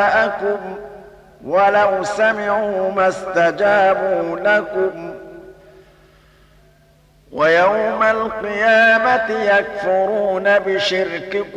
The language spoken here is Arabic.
شُرَكَاءَكُمْ وَلَوْ سَمِعُوا مَا اسْتَجَابُوا لَكُمْ وَيَوْمَ الْقِيَامَةِ يَكْفُرُونَ بِشِرْكِكُمْ